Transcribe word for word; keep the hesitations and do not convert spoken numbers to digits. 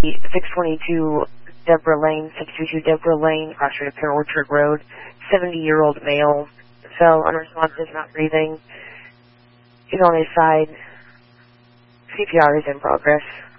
six twenty-two Deborah Lane, six two two Deborah Lane, cross street of Pear Orchard Road, seventy-year-old male, fell unresponsive, not breathing. He's on his side. C P R is in progress.